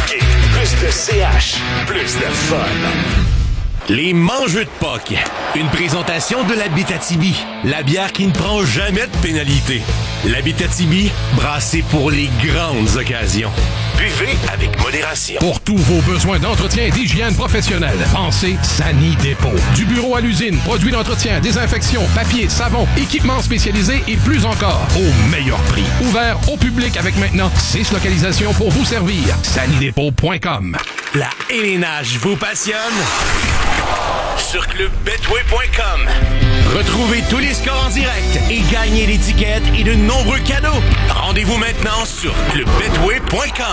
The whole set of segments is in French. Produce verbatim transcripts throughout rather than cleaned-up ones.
hockey, plus de C H, plus de fun. Les mangeux de Pâques. Une présentation de l'Abitibi. La bière qui ne prend jamais de pénalité. L'Abitibi, brassée pour les grandes occasions. Buvez avec modération. Pour tous vos besoins d'entretien et d'hygiène professionnelle, pensez Sani Dépôt. Du bureau à l'usine, produits d'entretien, désinfection, papier, savon, équipements spécialisés et plus encore, au meilleur prix. Ouvert au public avec maintenant six localisations pour vous servir. Sani Dépôt point com. La élénage vous passionne? Sur club betway point com. Retrouvez tous les scores en direct et gagnez l'étiquette et de nombreux cadeaux. Rendez-vous maintenant sur club betway point com.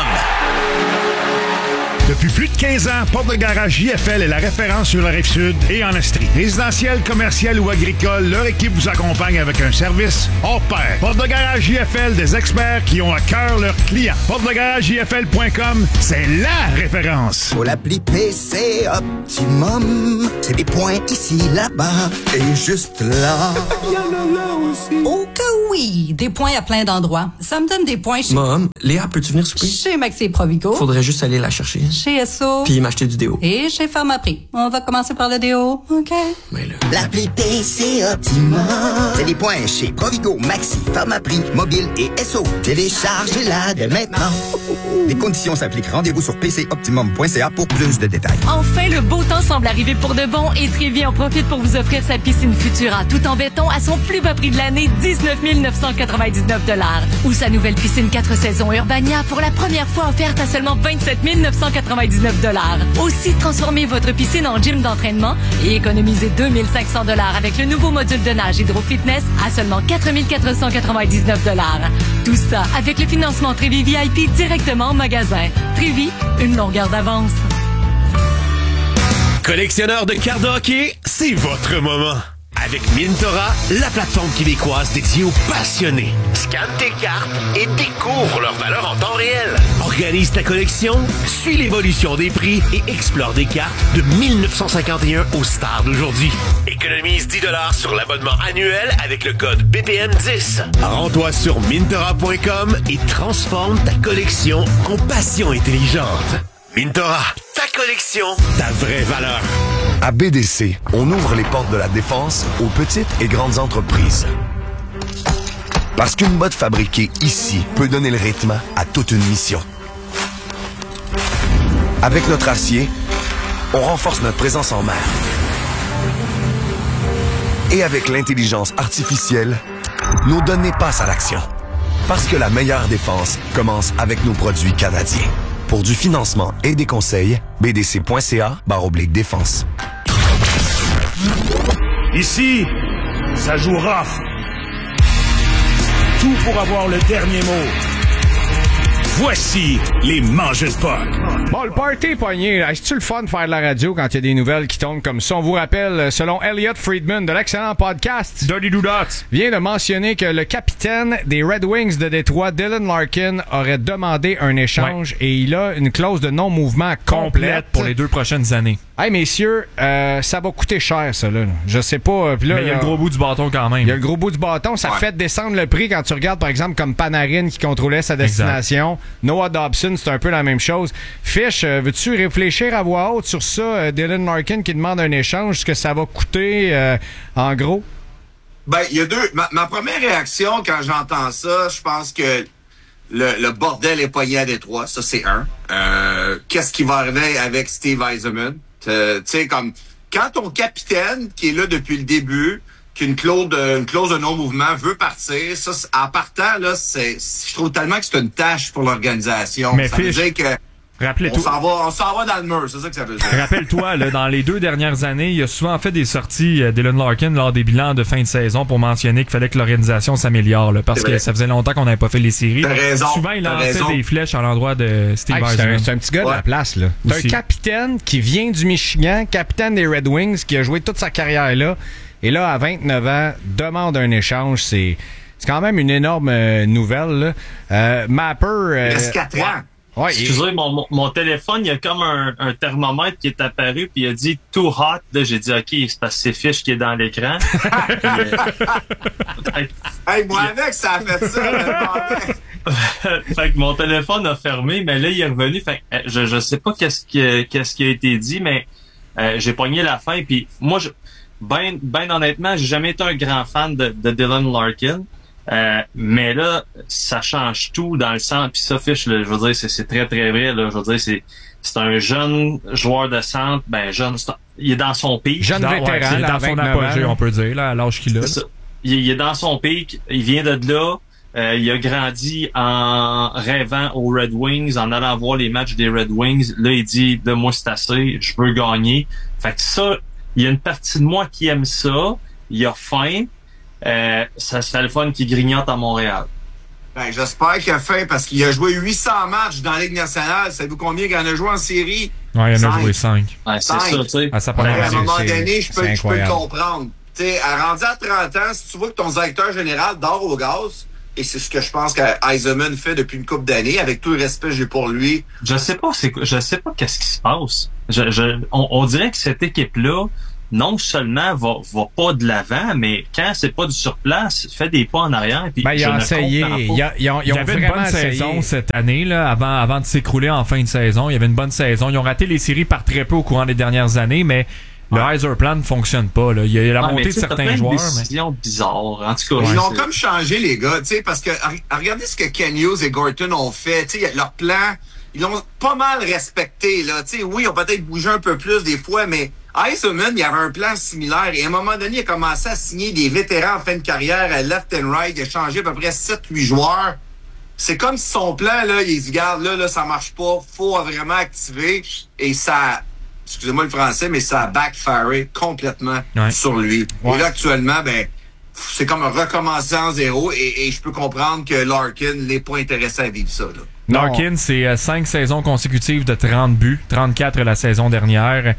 Depuis plus de quinze ans, Porte de Garage J F L est la référence sur la Rive-Sud et en Estrie. Résidentiel, commercial ou agricole, leur équipe vous accompagne avec un service hors pair. Porte de Garage J F L, des experts qui ont à cœur leurs clients. Porte de Garage J F L point com, c'est la référence. Pour l'appli P C Optimum, c'est des points ici, là-bas et juste là. Il y en a là aussi. Oh que oui! Des points à plein d'endroits. Ça me donne des points chez... Mom, Léa, peux-tu venir souper? Chez Maxi et Provigo. Faudrait juste aller la chercher. Chez S O. Puis m'acheter du déo. Et chez Pharmaprix. On va commencer par le déo, OK? Mais là... L'appli P C Optimum, c'est des points chez Provigo, Maxi, Pharmaprix, Mobile et S O. Téléchargez-la dès maintenant. Les conditions s'appliquent. Rendez-vous sur p c optimum point c a pour plus de détails. Enfin, le beau temps semble arriver pour de bon et Trévi en profite pour vous offrir sa piscine Futura tout en béton à son plus bas prix de l'année, dix-neuf mille neuf cent quatre-vingt-dix-neuf dollars. Ou sa nouvelle piscine quatre saisons Urbania pour la première fois offerte à seulement vingt-sept mille neuf cent quatre-vingt-dix-neuf dollars. Aussi, transformez votre piscine en gym d'entraînement et économisez deux mille cinq cents dollars avec le nouveau module de nage Hydro Fitness à seulement quatre mille quatre cent quatre-vingt-dix-neuf dollars. Tout ça avec le financement Trévi V I P directement en magasin. Trévi, une longueur d'avance. Collectionneur de cartes de hockey, c'est votre moment. Avec Mintora, la plateforme québécoise dédiée aux passionnés. Scanne tes cartes et découvre leur valeur en temps réel. Organise ta collection, suis l'évolution des prix et explore des cartes de dix-neuf cent cinquante et un aux stars d'aujourd'hui. Économise dix dollars sur l'abonnement annuel avec le code B P M dix. Rends-toi sur mintora point com et transforme ta collection en passion intelligente. Mintora, ta collection, ta vraie valeur. À B D C, on ouvre les portes de la défense aux petites et grandes entreprises. Parce qu'une botte fabriquée ici peut donner le rythme à toute une mission. Avec notre acier, on renforce notre présence en mer. Et avec l'intelligence artificielle, nos données passent à l'action. Parce que la meilleure défense commence avec nos produits canadiens. Pour du financement et des conseils, b d c point c a barre oblique défense. Ici, ça joue rough. Tout pour avoir le dernier mot. Voici les mangeux de Pâques. Bon, le party est pogné. C'est-tu le fun de faire de la radio quand il y a des nouvelles qui tombent comme ça? On vous rappelle, selon Elliot Friedman de l'excellent podcast Dirty Doodats, vient de mentionner que le capitaine des Red Wings de Détroit, Dylan Larkin, aurait demandé un échange ouais. et il a une clause de non-mouvement complète pour les deux prochaines années. Hey, messieurs, euh, ça va coûter cher, ça, là. Je sais pas. Pis là, mais il y a le gros bout du bâton quand même. Il y a le gros bout du bâton. Ça ouais. fait descendre le prix quand tu regardes, par exemple, comme Panarin qui contrôlait sa destination. Exact. Noah Dobson, c'est un peu la même chose. Fish, euh, veux-tu réfléchir à voix haute sur ça? Euh, Dylan Larkin qui demande un échange, ce que ça va coûter, euh, en gros? Ben, il y a deux. Ma, ma première réaction quand j'entends ça, je pense que le, le bordel est pogné à Détroit. Ça, c'est un. Euh, qu'est-ce qui va arriver avec Steve Yzerman? Tu sais, comme quand ton capitaine qui est là depuis le début, qui a une clause de, une clause de non-mouvement, veut partir, ça, en partant, là, c'est, je trouve tellement que c'est une tâche pour l'organisation. Mais ça Fish, veut dire que rappelez-toi, on s'en va, on s'en va dans le mur, c'est ça que ça veut dire. Rappelle-toi, là, dans les deux dernières années, il a souvent fait des sorties, euh, Dylan Larkin, lors des bilans de fin de saison pour mentionner qu'il fallait que l'organisation s'améliore, là, parce que ça faisait longtemps qu'on n'avait pas fait les séries. T'as raison. Souvent, il lançait raison. des flèches à l'endroit de Steve hey, c'est, un, c'est un petit gars ouais. de la place, là. C'est un capitaine qui vient du Michigan, capitaine des Red Wings, qui a joué toute sa carrière là. Et là, à vingt-neuf ans, demande un échange. C'est, c'est quand même une énorme euh, nouvelle, là. Euh, Mapper... Euh, il reste quatre ans. Ouais, excusez, et... mon, mon, mon téléphone, il y a comme un, un thermomètre qui est apparu, puis il a dit « too hot ». Là, j'ai dit « OK, c'est parce que c'est Fish qui est dans l'écran. » Hey, moi avec, ça a fait ça. fait que mon téléphone a fermé, mais là, il est revenu. Fait que, je, je sais pas qu'est-ce qui, qu'est-ce qui a été dit, mais euh, j'ai pogné la fin. Puis moi, je, ben, ben honnêtement, j'ai jamais été un grand fan de, de Dylan Larkin. Euh, mais là, ça change tout dans le sens. Puis ça, Fish, là, je veux dire, c'est, c'est très, très vrai. Là, je veux dire, c'est, c'est un jeune joueur de centre. Ben, jeune, c'est un, il est dans son pic. Jeune dans, vétéran, ouais, il est dans son apogée, on peut dire, là, à l'âge qu'il a. C'est ça. Il, il est dans son pic. Il vient de là. Euh, il a grandi en rêvant aux Red Wings, en allant voir les matchs des Red Wings. Là, il dit, de moi, c'est assez. Je veux gagner. Fait que ça, il y a une partie de moi qui aime ça. Il a faim. Euh, ça serait le fun qui grignote à Montréal. Ben, j'espère qu'il a faim parce qu'il a joué huit cents matchs dans la Ligue nationale. Savez-vous combien il en a joué en série? Ouais, il en a joué cinq. Ouais, c'est ça, tu sais. À, sa ben, à un moment c'est, donné, je peux, c'est je peux le comprendre. Tu sais, à rendu à trente ans, si tu vois que ton directeur général dort au gaz, et c'est ce que je pense qu'Yzerman fait depuis une couple d'années, avec tout le respect que j'ai pour lui. Je sais pas, c'est, je sais pas qu'est-ce qui se passe. Je, je, on, on dirait que cette équipe-là, non seulement va, va pas de l'avant, mais quand c'est pas du surplace, fait des pas en arrière. Puis ben, il a essayé. Il, a, ils ont, ils ont il y avait une bonne essayé. saison cette année, là, avant, avant de s'écrouler en fin de saison. Il y avait une bonne saison. Ils ont raté les séries par très peu au courant des dernières années, mais le Heiser Plan ne fonctionne pas. Là. Il y a la ouais, montée de certains joueurs. Des décisions mais... bizarres. En tout cas, ils ouais, ont c'est... comme changé, les gars, tu sais, parce que regardez ce que Ken Hughes et Gorton ont fait. Tu sais, leur plan, ils l'ont pas mal respecté. Là. Tu sais, oui, ils ont peut-être bougé un peu plus des fois, mais Yzerman, il avait un plan similaire. Et à un moment donné, il a commencé à signer des vétérans en fin de carrière à left and right. Il a changé à peu près sept huit joueurs. C'est comme si son plan, là, il se garde, là, là, ça marche pas. Faut vraiment activer. Et ça, excusez-moi le français, mais ça a backfiré complètement ouais. sur lui. Ouais. Et là, actuellement, ben, c'est comme un recommencer en zéro. Et, et je peux comprendre que Larkin n'est pas intéressé à vivre ça, là. Larkin, c'est euh, cinq saisons consécutives de trente buts, trente-quatre la saison dernière.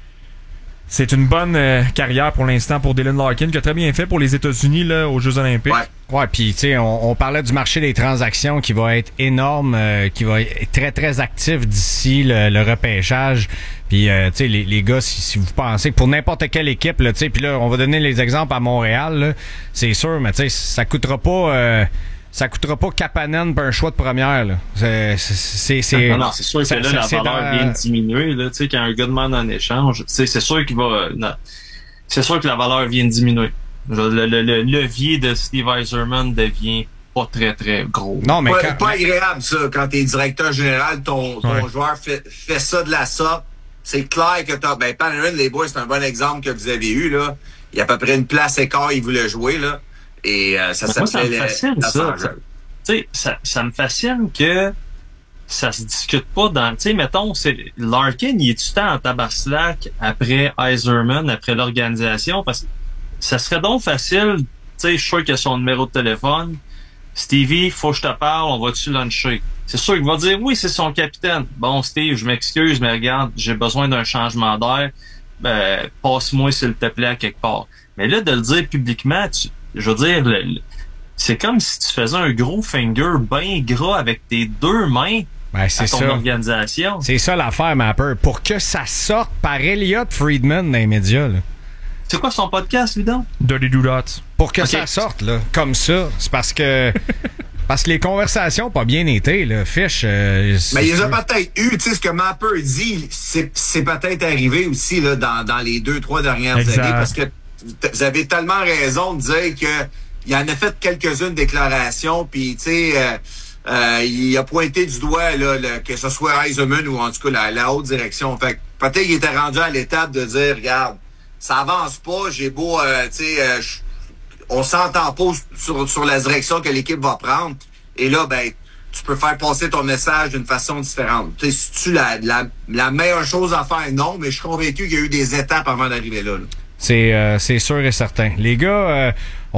C'est une bonne euh, carrière pour l'instant pour Dylan Larkin, qui a très bien fait pour les États-Unis là, aux Jeux Olympiques. Ouais. Ouais, puis tu sais, on, on parlait du marché des transactions qui va être énorme, euh, qui va être très très actif d'ici le, le repêchage. Puis euh, tu sais, les, les gars, si, si vous pensez que pour n'importe quelle équipe, là, tu sais, puis là, on va donner les exemples à Montréal, là, c'est sûr, mais tu sais, ça coûtera pas. Euh, Ça coûtera pas Kapanen pour un choix de première. Là. C'est, c'est, c'est, non, non, c'est sûr c'est, que là, c'est, la valeur dans... vient de diminuer. Là, tu sais, quand un gars demande en échange, c'est sûr qu'il va. Non, c'est sûr que la valeur vient de diminuer. Le, le, le levier de Steve Yzerman devient pas très, très gros. Non, mais pas, quand... pas agréable, ça, quand t'es directeur général, ton, ton ouais. joueur fait, fait ça de la sorte. C'est clair que t'as. Ben, Panarin, les boys, c'est un bon exemple que vous avez eu, là. Il y a à peu près une place écart, il voulait jouer, là. Et euh, ça moi, ça me la, fascine, la ça. Tu sais, ça, ça me fascine que ça se discute pas dans... Tu sais, mettons, c'est Larkin, il est-tu temps en tabarnak après Yzerman, après l'organisation? Parce que ça serait donc facile, tu sais, je suis sûr qu'il a son numéro de téléphone. Stevie, faut que je te parle, on va-tu luncher? C'est sûr qu'il va dire, oui, c'est son capitaine. Bon, Steve, je m'excuse, mais regarde, j'ai besoin d'un changement d'air. Ben, passe-moi, s'il te plaît, à quelque part. Mais là, de le dire publiquement, tu... Je veux dire, le, le, c'est comme si tu faisais un gros finger bien gras avec tes deux mains ben, c'est à ton ça. organisation. C'est ça l'affaire, Mapper. Pour que ça sorte par Elliot Friedman dans les médias. Là. C'est quoi son podcast, lui donc? Dirty Do Dots. Pour que okay. ça sorte, là, comme ça, c'est parce que... Parce que les conversations n'ont pas bien été, là. Fish. Euh, mais il les a peut-être eu, tu sais, ce que Mapper dit, c'est, c'est peut-être arrivé aussi, là, dans, dans les deux, trois dernières exact. années, parce que vous avez tellement raison de dire que il en a fait quelques-unes déclarations, puis tu sais, euh, euh, il a pointé du doigt là, le, que ce soit Yzerman ou en tout cas la, la haute direction. Fait que peut-être qu'il était rendu à l'étape de dire, regarde, ça avance pas, j'ai beau, euh, tu sais, euh, on s'entend pas sur, sur la direction que l'équipe va prendre. Et là, ben, tu peux faire passer ton message d'une façon différente. Tu sais, c'est-tu la, la, la meilleure chose à faire? Non, mais je suis convaincu qu'il y a eu des étapes avant d'arriver là. là. C'est, euh, c'est sûr et certain. Les gars, euh,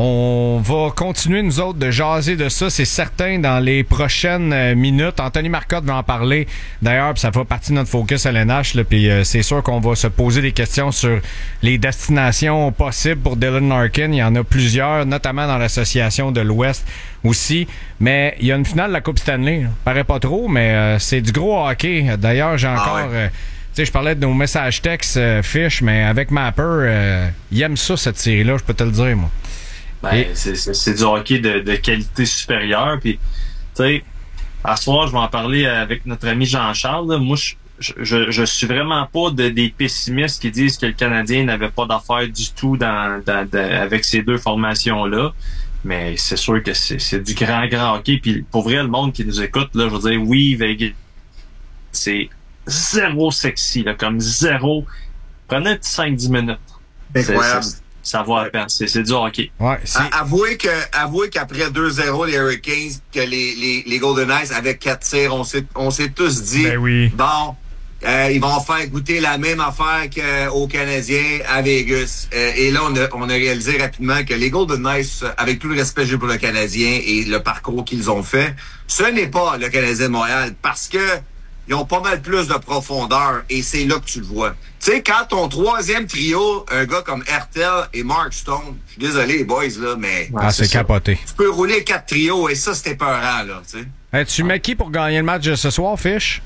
on va continuer, nous autres, de jaser de ça, c'est certain, dans les prochaines euh, minutes. Anthony Marcotte va en parler, d'ailleurs, puis ça fait partie de notre focus à l'N H, là, puis euh, c'est sûr qu'on va se poser des questions sur les destinations possibles pour Dylan Larkin. Il y en a plusieurs, notamment dans l'association de l'Ouest aussi. Mais il y a une finale de la Coupe Stanley. Là. Paraît pas trop, mais euh, c'est du gros hockey. D'ailleurs, j'ai encore... Ah ouais. euh, Tu sais, je parlais de nos messages textes euh, Fish, mais avec Mapper, euh, il aime ça, cette série-là, je peux te le dire, moi. Ben, Et... c'est, c'est, c'est du hockey de, de qualité supérieure, puis Tu sais, à ce soir, je vais en parler avec notre ami Jean-Charles. Là. Moi, je, je, je suis vraiment pas de, des pessimistes qui disent que le Canadien n'avait pas d'affaires du tout dans, dans, dans avec ces deux formations-là. Mais c'est sûr que c'est, c'est du grand, grand hockey. Puis pour vrai, le monde qui nous écoute, là, je veux dire, oui, Vegas, c'est zéro sexy, là, comme zéro. Prenez un petit cinq dix minutes. Incroyable. C'est, ça vaut à peine. C'est, c'est du hockey. Ouais, c'est... Avouez que, avouez qu'après deux zéro les Hurricanes, que les, les, les Golden Knights avec quatre tirs, on s'est, on s'est tous dit, ben oui. bon, euh, ils vont faire goûter la même affaire qu'aux Canadiens à Vegas. Euh, et là, on a, on a réalisé rapidement que les Golden Knights, avec tout le respect que j'ai pour le Canadien et le parcours qu'ils ont fait, ce n'est pas le Canadien de Montréal parce que ils ont pas mal plus de profondeur et c'est là que tu le vois. Tu sais, quand ton troisième trio, un gars comme Hertel et Mark Stone, je suis désolé les boys, là, mais... Ah, c'est, c'est capoté. Tu peux rouler quatre trios et ça, c'était peurant, là, tu sais. Hey, tu mets qui pour gagner le match de ce soir, Fish?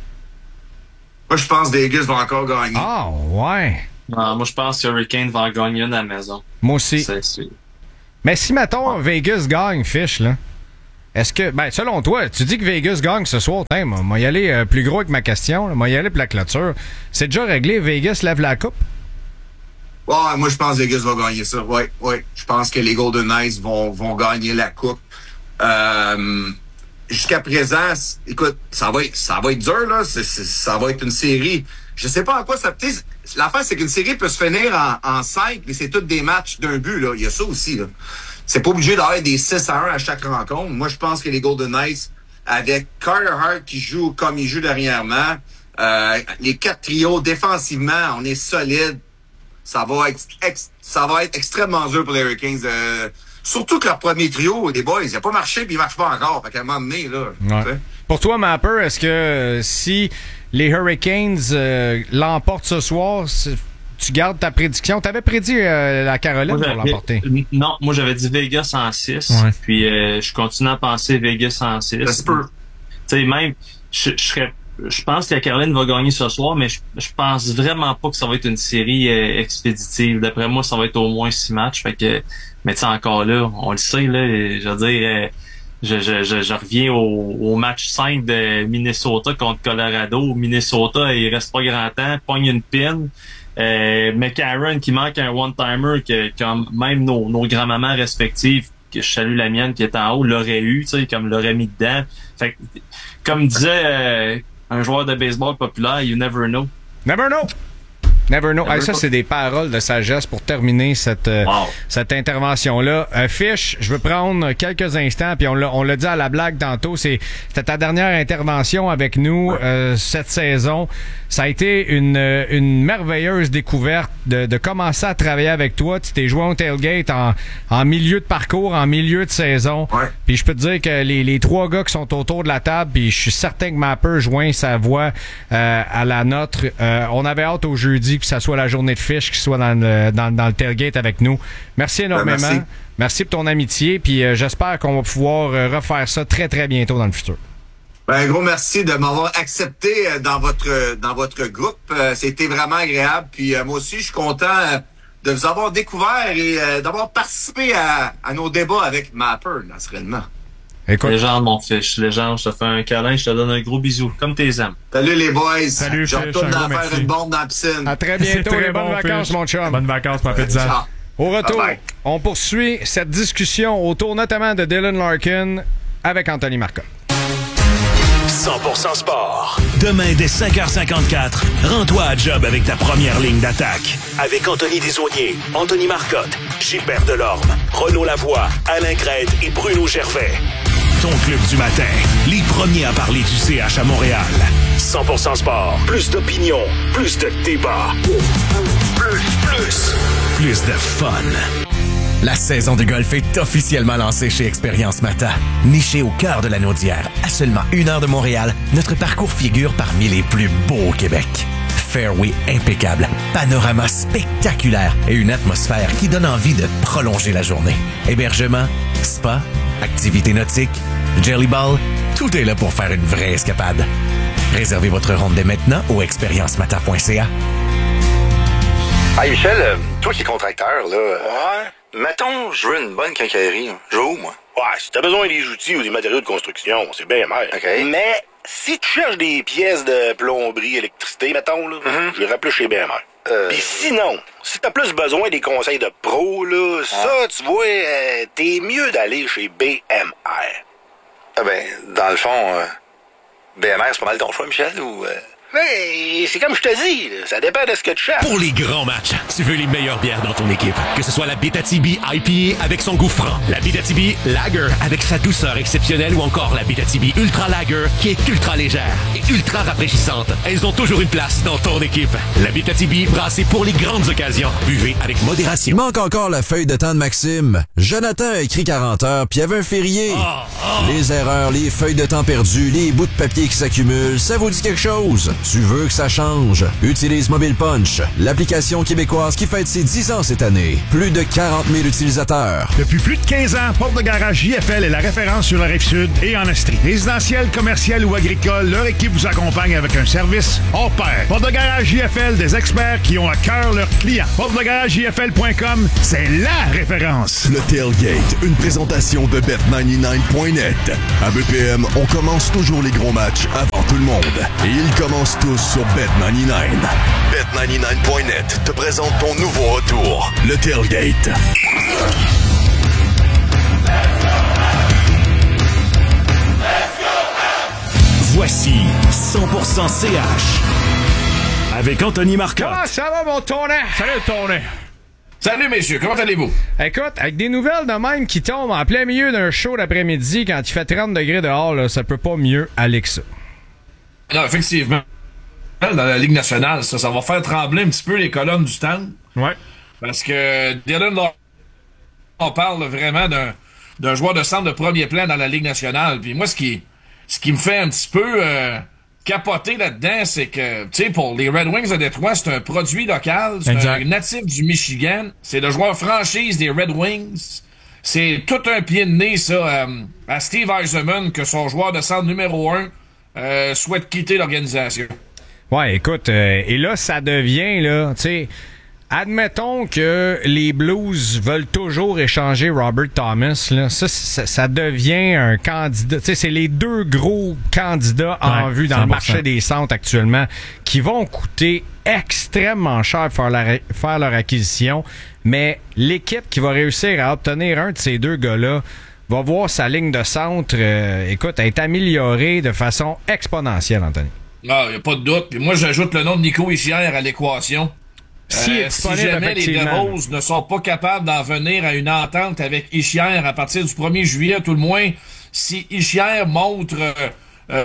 Moi, je pense que Vegas va encore gagner. Ah, ouais. Non, moi, je pense que Hurricane va en gagner une à la maison. Moi aussi. C'est, c'est... Mais si, mettons, ouais. Vegas gagne, Fish, là, est-ce que, ben, selon toi, tu dis que Vegas gagne ce soir, hein, moi, y aller euh, plus gros avec ma question, moi, y aller pour la clôture. C'est déjà réglé, Vegas lève la coupe? Ouais, moi, je pense que Vegas va gagner ça. Ouais, ouais. Je pense que les Golden Knights vont, vont gagner la coupe. Euh, jusqu'à présent, écoute, ça va être, ça va être dur, là. C'est, c'est, ça va être une série. Je sais pas à quoi ça peut. L'affaire, c'est qu'une série peut se finir en, en cinq, mais c'est tous des matchs d'un but, là. Il y a ça aussi, là. C'est pas obligé d'avoir des six à un à chaque rencontre. Moi, je pense que les Golden Knights, avec Carter Hart qui joue comme il joue dernièrement, euh, les quatre trios défensivement, on est solide. Ça va être, ex, ça va être extrêmement dur pour les Hurricanes. Euh, surtout que leur premier trio, les boys, il n'a pas marché puis il marche pas encore. Fait qu'à un moment donné, là. Ouais. Pour toi, Mapper, est-ce que euh, si les Hurricanes euh, l'emportent ce soir, tu gardes ta prédiction? T'avais prédit euh, la Caroline moi, pour l'emporter. Non, moi j'avais dit Vegas en six. Ouais. Puis euh, je continue à penser Vegas en six. Ça se peut. Tu sais, même, je, je serais. Je pense que la Caroline va gagner ce soir, mais je, je pense vraiment pas que ça va être une série euh, expéditive. D'après moi, ça va être au moins six matchs. Fait que, mais tu sais, encore là, on le sait, là, je veux dire, euh, je, je, je, je reviens au, au match cinq de Minnesota contre Colorado. Minnesota, il reste pas grand temps, pogne une pine. Euh, McCarron qui manque un one-timer que comme même nos, nos grands-mamans respectives, que je salue la mienne qui est en haut, l'aurait eu, tu sais, comme l'aurait mis dedans. Fait que, comme disait euh, un joueur de baseball populaire, you never know. Never know! Never know. Hey, ça, c'est des paroles de sagesse pour terminer cette, euh, wow. cette intervention-là. Euh, Fish, je veux prendre quelques instants, puis on l'a, on l'a dit à la blague tantôt, c'est, c'était ta dernière intervention avec nous ouais. euh, cette saison. Ça a été une, une merveilleuse découverte de, de commencer à travailler avec toi. Tu t'es joué au tailgate en, en milieu de parcours, en milieu de saison. Ouais. Puis je peux te dire que les, les trois gars qui sont autour de la table, puis je suis certain que Mapper joint sa voix euh, à la nôtre. Euh, on avait hâte au jeudi que ça soit la journée de Fish, qu'il soit dans le, dans, dans le tailgate avec nous. Merci énormément. Ben, merci. merci pour ton amitié, puis euh, j'espère qu'on va pouvoir euh, refaire ça très, très bientôt dans le futur. Ben, un gros merci de m'avoir accepté dans votre dans votre groupe. Euh, c'était vraiment agréable. Puis euh, moi aussi, je suis content de vous avoir découvert et euh, d'avoir participé à, à nos débats avec Mapper, naturellement. Écoute. Légende, mon Fish. Légende, je te fais un câlin, je te donne un gros bisou, comme tes aimes. Salut les boys. Salut, je retourne dans faire une bombe dans la piscine. À très bientôt. très les bonnes bon, vacances, Fish. mon chum. Bonnes vacances, ma petite Zan. Au retour, bye bye. On poursuit cette discussion autour notamment de Dylan Larkin avec Anthony Marcotte. cent pour cent sport. Demain, dès cinq heures cinquante-quatre, rends-toi à job avec ta première ligne d'attaque. Avec Anthony Desaulniers, Anthony Marcotte, Gilbert Delorme, Renaud Lavoie, Alain Crête et Bruno Gervais. Ton club du matin, les premiers à parler du C H à Montréal. cent pour cent sport. Plus d'opinion, plus de débat. Plus, plus, plus de fun. La saison de golf est officiellement lancée chez Expérience Mata. Niché au cœur de la Naudière, à seulement une heure de Montréal, notre parcours figure parmi les plus beaux au Québec. Fairway impeccable, panorama spectaculaire et une atmosphère qui donne envie de prolonger la journée. Hébergement, spa, activités nautiques, jelly ball, tout est là pour faire une vraie escapade. Réservez votre ronde dès maintenant au expérience mata point c a. Hey Michel, euh, toi qui es contracteur, là. Ouais. Mettons, je veux une bonne quincaillerie. Je veux où, moi? Ouais, si t'as besoin des outils ou des matériaux de construction, c'est bien mal. OK. Mais si tu cherches des pièces de plomberie, électricité, mettons, là, mm-hmm. je vais rappeler chez B M R. Euh... Puis sinon, si t'as plus besoin des conseils de pro, là, ah. ça, tu vois, euh, t'es mieux d'aller chez B M R. Ah ben, dans le fond, euh, B M R, c'est pas mal ton choix, Michel, ou... Euh... Mais c'est comme je te dis, là, ça dépend de ce que tu cherches. Pour les grands matchs, tu veux les meilleures bières dans ton équipe. Que ce soit la Abitibi I P A avec son goût franc, la Abitibi Lager avec sa douceur exceptionnelle ou encore la Abitibi Ultra Lager qui est ultra légère et ultra rafraîchissante. Elles ont toujours une place dans ton équipe. La Abitibi brassée pour les grandes occasions. Buvez avec modération. Il manque encore la feuille de temps de Maxime. Jonathan a écrit quarante heures puis il y avait un férié. Oh, oh. Les erreurs, les feuilles de temps perdues, les bouts de papier qui s'accumulent, ça vous dit quelque chose? Tu veux que ça change? Utilise Mobile Punch, l'application québécoise qui fête ses dix ans cette année. Plus de quarante mille utilisateurs. Depuis plus de quinze ans, Porte de Garage J F L est la référence sur la Rive-Sud et en Estrie. Résidentiel, commercial ou agricole, leur équipe vous accompagne avec un service hors pair. Porte de Garage J F L, des experts qui ont à cœur leurs clients. porte de garage j f l point com, c'est la référence. Le Tailgate, une présentation de bet quatre-vingt-dix-neuf point net. À B P M, on commence toujours les gros matchs avant tout le monde. Et ils commencent tous sur bet quatre-vingt-dix-neuf. bet quatre-vingt-dix-neuf point net te présente ton nouveau retour, le Tailgate. Voici cent pour cent C H avec Anthony Marcotte. Comment ça va, mon tournant? Salut, tournant. Salut, messieurs. Comment allez-vous? Écoute, avec des nouvelles de même qui tombent en plein milieu d'un show d'après-midi quand il fait trente degrés dehors, là, ça peut pas mieux aller que ça. Non, effectivement. Dans la Ligue nationale, ça, ça va faire trembler un petit peu les colonnes du stand. Ouais. Parce que Dylan Larkin, on parle vraiment d'un, d'un joueur de centre de premier plan dans la Ligue nationale. Puis moi, ce qui, ce qui me fait un petit peu euh, capoter là-dedans, c'est que, tu sais, pour les Red Wings de Détroit, c'est un produit local, c'est exact. Un natif du Michigan, c'est le joueur franchise des Red Wings. C'est tout un pied de nez, ça, euh, à Steve Yzerman, que son joueur de centre numéro un euh, souhaite quitter l'organisation. Ouais, écoute, euh, et là, ça devient, là, tu sais, admettons que les Blues veulent toujours échanger Robert Thomas, là, ça, ça, ça devient un candidat, tu sais, c'est les deux gros candidats en ouais, vue dans cent pour cent. Le marché des centres actuellement qui vont coûter extrêmement cher pour faire, la, faire leur acquisition, mais l'équipe qui va réussir à obtenir un de ces deux gars-là va voir sa ligne de centre, euh, écoute, être améliorée de façon exponentielle, Anthony. Ah, y a pas de doute. Puis moi, j'ajoute le nom de Nico Hischier à l'équation. Si, euh, si jamais les DeRozes ne sont pas capables d'en venir à une entente avec Hischier à partir du premier juillet, tout le moins, si Hischier montre euh, euh,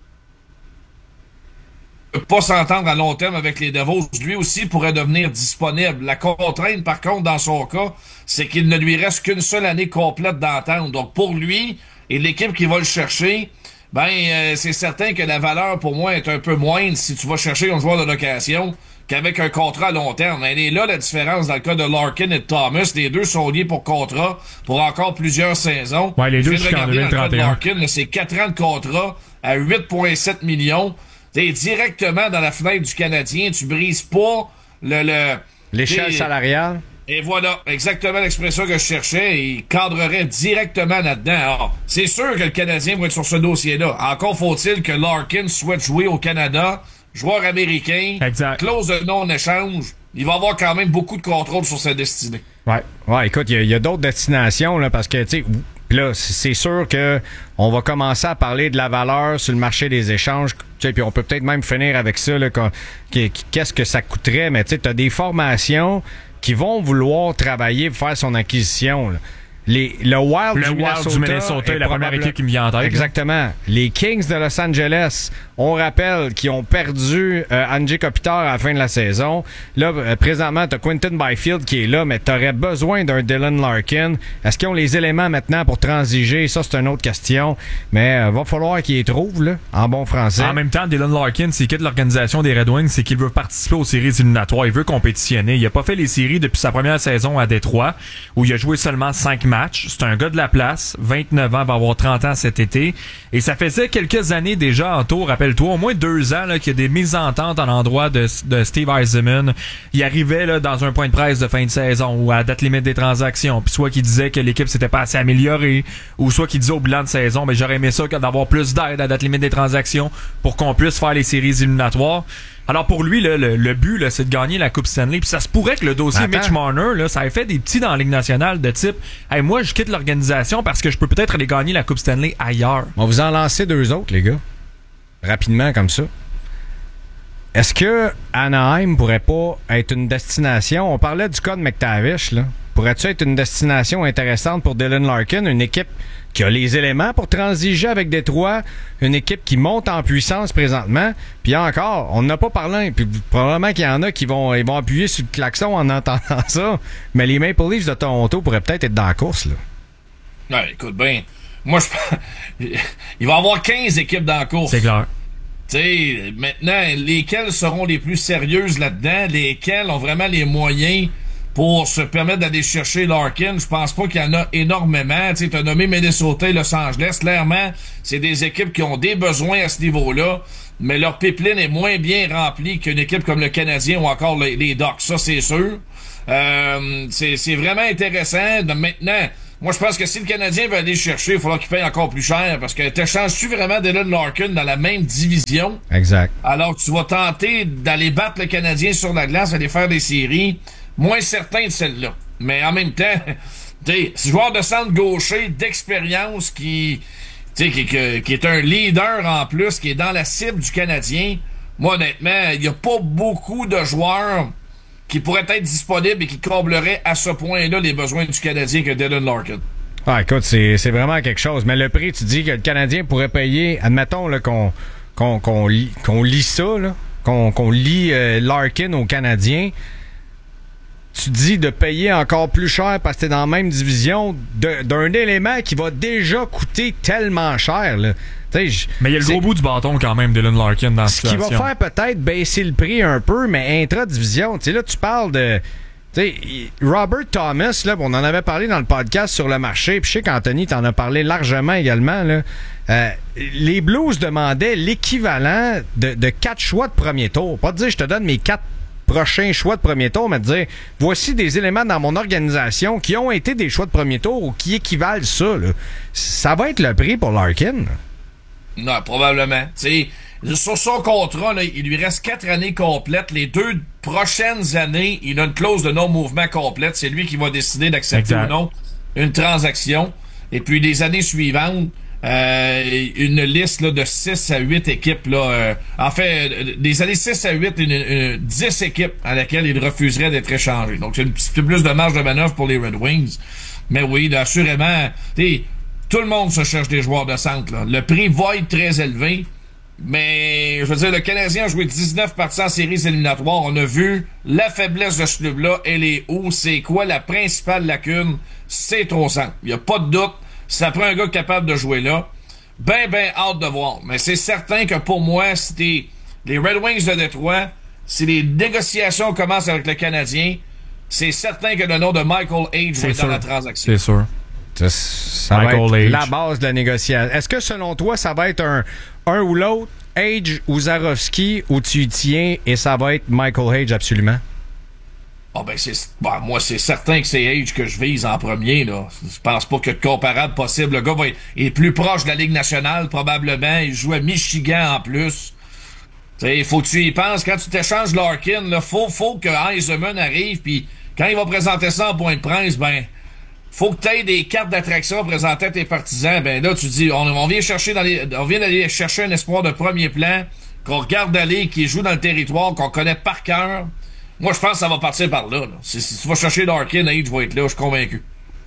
pas s'entendre à long terme avec les DeRozes, lui aussi pourrait devenir disponible. La contrainte, par contre, dans son cas, c'est qu'il ne lui reste qu'une seule année complète d'entente. Donc, pour lui et l'équipe qui va le chercher, ben, euh, c'est certain que la valeur, pour moi, est un peu moindre si tu vas chercher un joueur de location qu'avec un contrat à long terme. Elle est là, la différence, dans le cas de Larkin et de Thomas. Les deux sont liés pour contrat pour encore plusieurs saisons. Ouais, les deux, je viens de regarder dans le cas de Larkin, là, c'est quatre ans de contrat à huit virgule sept millions. T'es directement dans la fenêtre du Canadien. Tu brises pas le... le l'échelle salariale. Et voilà, exactement l'expression que je cherchais. Il cadrerait directement là-dedans. Alors, c'est sûr que le Canadien va être sur ce dossier-là. Encore faut-il que Larkin souhaite jouer au Canada, joueur américain, exact. Clause de non-échange. Il va avoir quand même beaucoup de contrôle sur sa destinée. Ouais, ouais. Écoute, il y, y a d'autres destinations là, parce que tu sais, là, c'est sûr que on va commencer à parler de la valeur sur le marché des échanges. Puis on peut peut-être même finir avec ça. Là, qu'est-ce que ça coûterait? Mais tu sais, t'as des formations qui vont vouloir travailler pour faire son acquisition. Là. Les, le Wild, le du, Wild Minnesota du Minnesota est la première équipe qui me vient en tête. Exactement. Là. Les Kings de Los Angeles, on rappelle qu'ils ont perdu euh, Anze Kopitar à la fin de la saison. Là, euh, présentement, t'as Quinton Byfield qui est là, mais t'aurais besoin d'un Dylan Larkin. Est-ce qu'ils ont les éléments maintenant pour transiger? Ça, c'est une autre question. Mais euh, va falloir qu'ils les trouvent, là, en bon français. En même temps, Dylan Larkin, s'il quitte l'organisation des Red Wings, c'est qu'il veut participer aux séries éliminatoires. Il veut compétitionner. Il a pas fait les séries depuis sa première saison à Détroit, où il a joué seulement cinq matchs. matchs. C'est un gars de la place, vingt-neuf ans, va avoir trente ans cet été. Et ça faisait quelques années déjà en tour, rappelle-toi, au moins deux ans là, qu'il y a des mésententes à l'endroit de, de Steve Yzerman. Il arrivait là, dans un point de presse de fin de saison ou à la date limite des transactions, puis soit qu'il disait que l'équipe s'était pas assez améliorée, ou soit qu'il disait au bilan de saison, mais j'aurais aimé ça d'avoir plus d'aide à la date limite des transactions pour qu'on puisse faire les séries éliminatoires. Alors pour lui, là, le, le but, là, c'est de gagner la Coupe Stanley. Puis ça se pourrait que le dossier Attends. Mitch Marner, là, ça ait fait des petits dans la Ligue nationale de type « Hey, moi, je quitte l'organisation parce que je peux peut-être aller gagner la Coupe Stanley ailleurs. » On va vous en lancer deux autres, les gars. Rapidement, comme ça. Est-ce que Anaheim pourrait pas être une destination... On parlait du cas de McTavish, là. Pourrait-tu être une destination intéressante pour Dylan Larkin, une équipe qui a les éléments pour transiger avec Détroit, une équipe qui monte en puissance présentement, puis encore, on n'a pas parlé, puis probablement qu'il y en a qui vont, ils vont appuyer sur le klaxon en entendant ça, mais les Maple Leafs de Toronto pourraient peut-être être dans la course, là. Ouais, écoute bien, moi je pense il va y avoir quinze équipes dans la course. C'est clair. Tu sais, maintenant, lesquelles seront les plus sérieuses là-dedans, lesquelles ont vraiment les moyens pour se permettre d'aller chercher Larkin? Je pense pas qu'il y en a énormément. Tu sais, t'as nommé Minnesota et Los Angeles. Clairement, c'est des équipes qui ont des besoins à ce niveau-là, mais leur pipeline est moins bien remplie qu'une équipe comme le Canadien ou encore les, les Ducks. Ça, c'est sûr. Euh, c'est, c'est vraiment intéressant. De maintenant, moi, je pense que si le Canadien veut aller chercher, il faudra qu'il paye encore plus cher, parce que t'échanges-tu vraiment Dylan Larkin dans la même division? Exact. Alors, tu vas tenter d'aller battre le Canadien sur la glace, aller faire des séries. Moins certain de celle-là. Mais en même temps, tu sais, ce joueur de centre gaucher d'expérience qui, tu sais, qui, qui, qui est un leader en plus, qui est dans la cible du Canadien, moi, honnêtement, il n'y a pas beaucoup de joueurs qui pourraient être disponibles et qui combleraient à ce point-là les besoins du Canadien que Dylan Larkin. Ah, écoute, c'est, c'est vraiment quelque chose. Mais le prix, tu dis que le Canadien pourrait payer, admettons là, qu'on, qu'on, qu'on, lit, qu'on lit ça, là, qu'on, qu'on lit euh, Larkin au Canadien. Tu dis de payer encore plus cher parce que t'es dans la même division de, d'un élément qui va déjà coûter tellement cher, là. J- mais il y a le gros bout du bâton quand même, Dylan Larkin, dans cette situation. Ce qui va faire peut-être baisser le prix un peu, mais intra-division, tu sais, là, tu parles de... Tu sais, Robert Thomas, là, on en avait parlé dans le podcast sur le marché, puis je sais qu'Anthony t'en a parlé largement également, là. Euh, les Blues demandaient l'équivalent de, de quatre choix de premier tour. Pas de dire, je te donne mes quatre prochains choix de premier tour, mais de dire, voici des éléments dans mon organisation qui ont été des choix de premier tour ou qui équivalent ça, là. Ça va être le prix pour Larkin. Non, probablement. Tu sais, sur son contrat, là, il lui reste quatre années complètes. Les deux prochaines années, il a une clause de non-mouvement complète. C'est lui qui va décider d'accepter exact. ou non une transaction. Et puis, les années suivantes, euh, une liste là, de six à huit équipes. Là, euh, en fait, des années six à huit, une, une, dix équipes à laquelle il refuserait d'être échangé. Donc, c'est un petit peu plus de marge de manœuvre pour les Red Wings. Mais oui, assurément, tu tout le monde se cherche des joueurs de centre. Là. Le prix va être très élevé, mais je veux dire, le Canadien a joué dix-neuf parties en séries éliminatoires. On a vu la faiblesse de ce club-là. Elle est où? C'est quoi la principale lacune? C'est trop centre. Il n'y a pas de doute. Ça prend un gars capable de jouer là. Ben, ben, hâte de voir. Mais c'est certain que pour moi, si t'es les Red Wings de Détroit, si les négociations commencent avec le Canadien, c'est certain que le nom de Michael Age va être dans la transaction. C'est sûr. Ça, ça va être Age. La base de la négociation. Est-ce que selon toi, ça va être un, un ou l'autre, Age ou Zarovski, ou tu y tiens et ça va être Michael Age absolument? Oh ben c'est ben, moi c'est certain que c'est Age que je vise en premier là. Je pense pas que de comparable possible. Le gars va être, est plus proche de la Ligue nationale probablement. Il joue à Michigan en plus. Il faut que tu y penses. Quand tu t'échanges Larkin, là, faut, faut que Yzerman arrive, puis quand il va présenter ça en point de presse, ben faut que tu aies des cartes d'attraction à présenter à tes partisans. Ben là, tu dis, on, on vient chercher dans les, on vient d'aller chercher un espoir de premier plan, qu'on regarde aller, qui joue dans le territoire, qu'on connaît par cœur. Moi, je pense que ça va partir par là. là. Si, si tu vas chercher Larkin, Age va être là, je suis convaincu.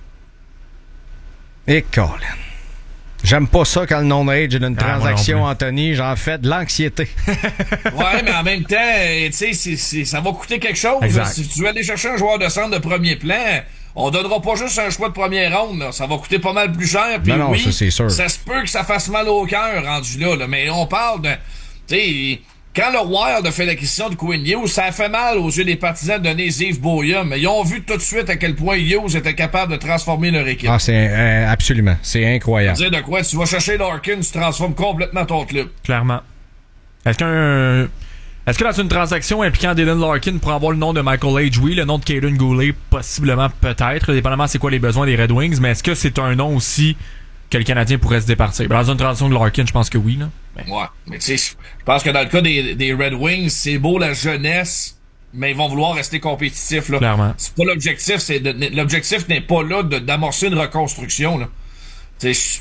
Et Colin. J'aime pas ça quand le nom d'Age est d'une ah, transaction, Anthony. J'en fais de l'anxiété. Ouais, mais en même temps, tu sais, c'est, c'est, ça va coûter quelque chose. Exact. Si tu veux aller chercher un joueur de centre de premier plan, on donnera pas juste un choix de première ronde. Là. Ça va coûter pas mal plus cher. Puis non, non, oui, ça, c'est sûr. Ça se peut que ça fasse mal au cœur rendu là, là. Mais on parle de... Tu sais, quand le Wild a fait l'acquisition de Quinn Hughes, ça a fait mal aux yeux des partisans de donner Yves Boya, mais ils ont vu tout de suite à quel point Hughes était capable de transformer leur équipe. Ah, c'est euh, absolument. C'est incroyable. Dire de quoi? Tu vas chercher Larkin, tu transformes complètement ton club. Clairement. Est-ce qu'un... Est-ce que dans une transaction impliquant Dylan Larkin pour avoir le nom de Michael H, oui, le nom de Caden Goulet, possiblement, peut-être, dépendamment c'est quoi les besoins des Red Wings, mais est-ce que c'est un nom aussi que le Canadien pourrait se départir? Dans une transaction de Larkin, je pense que oui, là. Mais... Ouais, mais tu sais, je pense que dans le cas des, des Red Wings, c'est beau la jeunesse, mais ils vont vouloir rester compétitifs, là. Clairement. C'est pas l'objectif, c'est de, l'objectif n'est pas là de, d'amorcer une reconstruction, là. Tu sais,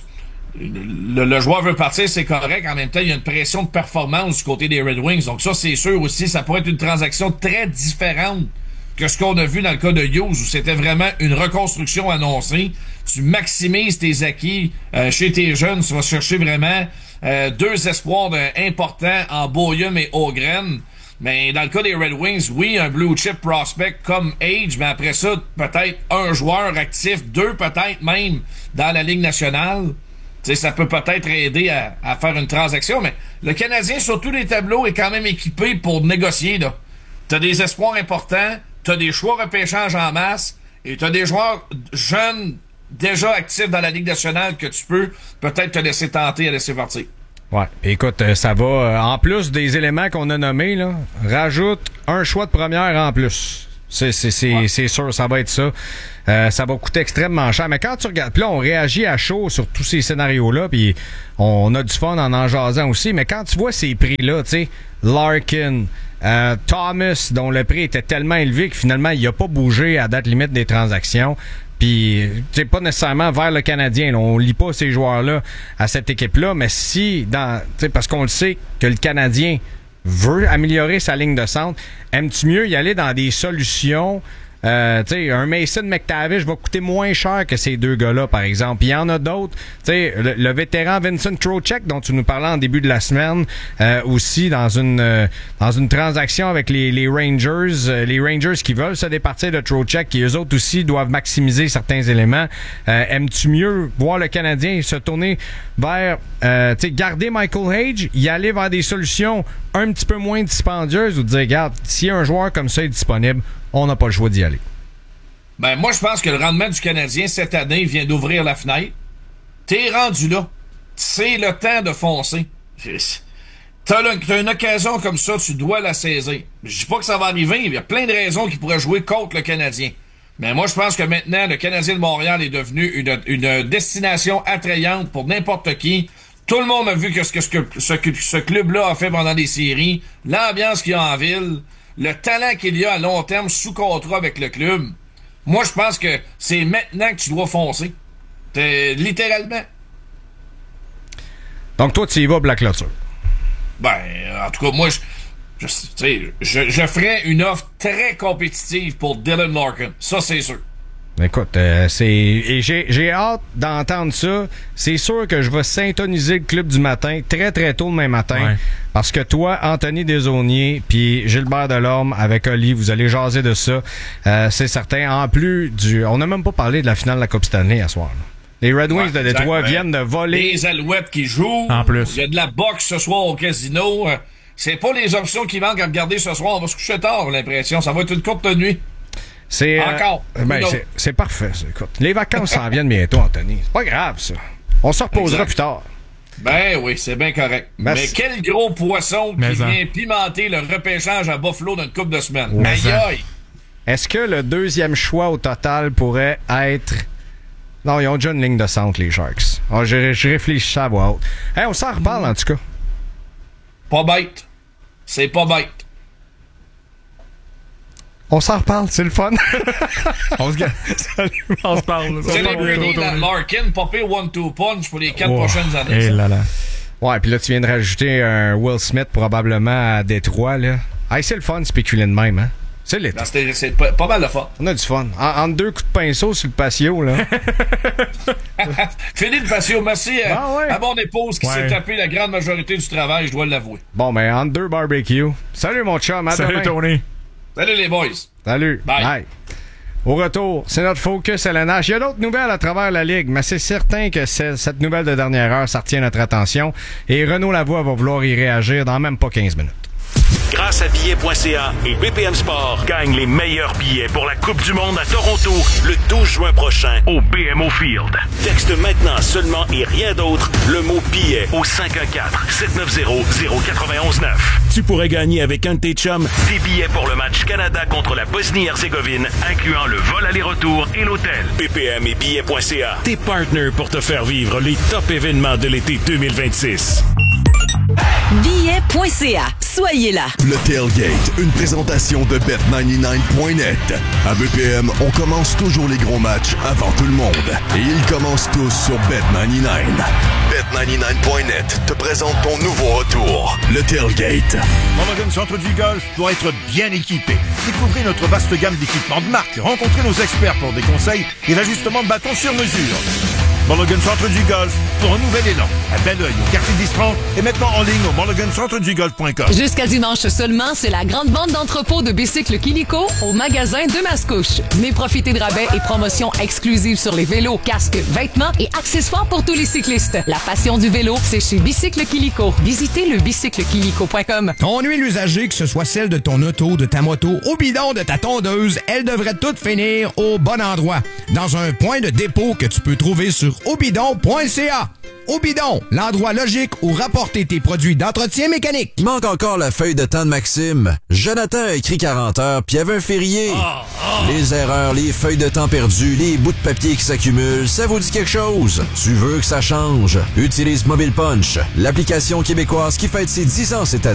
Le, le joueur veut partir, c'est correct. En même temps, il y a une pression de performance du côté des Red Wings. Donc ça, c'est sûr aussi, ça pourrait être une transaction très différente que ce qu'on a vu dans le cas de Hughes, où c'était vraiment une reconstruction annoncée. Tu maximises tes acquis euh, chez tes jeunes. Tu vas chercher vraiment euh, deux espoirs de, importants en Boyum et Ogren. Mais dans le cas des Red Wings, oui, un blue chip prospect comme Age, mais après ça, peut-être un joueur actif, deux peut-être même dans la Ligue nationale. T'sais, ça peut peut-être aider à, à faire une transaction, mais le Canadien, sur tous les tableaux, est quand même équipé pour négocier, là. T'as des espoirs importants, t'as des choix repêchage en masse, et t'as des joueurs jeunes, déjà actifs dans la Ligue nationale, que tu peux peut-être te laisser tenter à laisser partir. Ouais. Écoute, ça va, euh, en plus des éléments qu'on a nommés, là, rajoute un choix de première en plus. C'est, c'est, c'est, ouais. c'est sûr, ça va être ça. Euh, ça va coûter extrêmement cher. Mais quand tu regardes, puis là, on réagit à chaud sur tous ces scénarios-là, puis on a du fun en en jasant aussi. Mais quand tu vois ces prix-là, tu sais, Larkin, euh, Thomas, dont le prix était tellement élevé que finalement, il n'a pas bougé à date limite des transactions. Puis, tu sais, pas nécessairement vers le Canadien. Là, on lit pas ces joueurs-là à cette équipe-là. Mais si, dans, tu sais, parce qu'on le sait que le Canadien veut améliorer sa ligne de centre, aimes-tu mieux y aller dans des solutions? Euh, tu sais, un Mason McTavish va coûter moins cher que ces deux gars-là, par exemple. Puis il y en a d'autres. Tu sais, le, le vétéran Vincent Trocheck, dont tu nous parlais en début de la semaine, euh, aussi dans une euh, dans une transaction avec les, les Rangers, euh, les Rangers qui veulent se départir de Trocheck, qui eux autres aussi doivent maximiser certains éléments. Euh, aimes-tu mieux voir le Canadien se tourner vers, euh, tu sais, garder Michael Hage, y aller vers des solutions un petit peu moins dispendieuses, ou dire, regarde, si un joueur comme ça est disponible, on n'a pas le choix d'y aller? Ben, moi, je pense que le rendement du Canadien cette année vient d'ouvrir la fenêtre. T'es rendu là. C'est le temps de foncer. T'as, le, t'as une occasion comme ça, tu dois la saisir. Je dis pas que ça va arriver, il y a plein de raisons qui pourraient jouer contre le Canadien. Mais moi, je pense que maintenant, le Canadien de Montréal est devenu une, une destination attrayante pour n'importe qui. Tout le monde a vu que ce que ce, ce, ce club-là a fait pendant des séries, l'ambiance qu'il y a en ville, le talent qu'il y a à long terme sous contrat avec le club. Moi, je pense que c'est maintenant que tu dois foncer. T'es, littéralement. Donc, toi, tu y vas pour la clôture? Ben, en tout cas, moi, je, je, tu sais, je, je ferais une offre très compétitive pour Dylan Larkin. Ça, c'est sûr. Écoute, euh, c'est et j'ai j'ai hâte d'entendre ça. C'est sûr que je vais syntoniser le club du matin très très tôt demain matin, ouais. Parce que toi, Anthony Desaulniers puis Gilbert Delorme avec Oli, vous allez jaser de ça. Euh, c'est certain. En plus du, on n'a même pas parlé de la finale de la Coupe Stanley à soir. Là. Les Red Wings ouais, de Détroit viennent de voler. Les Alouettes qui jouent. En plus, il y a de la boxe ce soir au casino. C'est pas les options qui manquent à regarder ce soir. On va se coucher tard, j'ai l'impression. Ça va être une courte nuit. C'est, Encore. Euh, ben, c'est, c'est parfait, ça. Écoute, les vacances s'en viennent bientôt, Anthony. C'est pas grave, ça. On se reposera exact. Plus tard. Ben oui, c'est bien correct. Merci. Mais quel gros poisson Mais qui en. vient pimenter le repêchage à Buffalo d'une couple de semaines. Ouais. Aïe aïe! Est-ce que le deuxième choix au total pourrait être... Non, ils ont déjà une ligne de centre, les Sharks. Oh, je, je réfléchis à voix haute. Hey, on s'en reparle, en tout cas. Pas bête. C'est pas bête. On s'en reparle, c'est le fun. on se Salut, on se parle. Célébrité la Larkin, popé one-two punch pour les quatre oh, prochaines années. Et là là. Ouais, puis là, tu viens de rajouter un Will Smith probablement à Détroit, là. Hey, c'est le fun de spéculer de même, hein. C'est l'été. Ben, c'est, c'est pas, pas mal de fun. On a du fun. En, entre deux coups de pinceau sur le patio, là. Fini le patio. Merci à, ah ouais. à mon épouse qui ouais. s'est tapé la grande majorité du travail, je dois l'avouer. Bon, ben, entre deux barbecues. Salut, mon chum. À Salut, demain. Tony. Salut, les boys. Salut. Bye. Bye. Au retour, c'est notre focus L N H. Il y a d'autres nouvelles à travers la Ligue, mais c'est certain que c'est, cette nouvelle de dernière heure, ça retient notre attention. Et Renaud Lavoie va vouloir y réagir dans même pas quinze minutes. à billets point c a et B P M Sport gagnent les meilleurs billets pour la Coupe du Monde à Toronto le douze juin prochain au B M O Field. Texte maintenant seulement et rien d'autre le mot billet au cinq un quatre, sept neuf zéro, zéro quatre un neuf. Tu pourrais gagner avec un de tes chums des billets pour le match Canada contre la Bosnie-Herzégovine, incluant le vol aller-retour et l'hôtel. B P M et billets point c a, tes partners pour te faire vivre les top événements de l'été deux mille vingt-six. billets point c a. Soyez là. Le Tailgate, une présentation de bet quatre-vingt-dix-neuf point net. À B P M, on commence toujours les gros matchs avant tout le monde. Et ils commencent tous sur bet quatre-vingt-dix-neuf. bet quatre-vingt-dix-neuf point net te présente ton nouveau retour, le Tailgate. Mulligan Centre du Golf doit être bien équipé. Découvrez notre vaste gamme d'équipements de marque. Rencontrez nos experts pour des conseils et l'ajustement de bâton sur mesure. Mulligan Centre du Golf pour un nouvel élan. À Belleuil, au quartier d'Istron et maintenant en ligne au mulligan centre du golf point com. Jusqu'à dimanche seulement, c'est la grande vente d'entrepôt de bicycles Kilico au magasin de Mascouche. Venez profiter de rabais et promotions exclusives sur les vélos, casques, vêtements et accessoires pour tous les cyclistes. La passion du vélo, c'est chez Bicycle Kilico. Visitez le bicycle kilico point com. Ton huile usagée, que ce soit celle de ton auto, de ta moto, au bidon de ta tondeuse, elle devrait toutes finir au bon endroit. Dans un point de dépôt que tu peux trouver sur obidon point c a. Obidon, l'endroit logique où rapporter tes produits d'entretien mécanique. Il manque encore la feuille de temps de Maxime. Jonathan a écrit quarante heures, puis il y avait un férié. Oh, oh. Les erreurs, les feuilles de temps perdues, les bouts de papier qui s'accumulent, ça vous dit quelque chose? Tu veux que ça change? Utilise Mobile Punch, l'application québécoise qui fête ses dix ans cette année.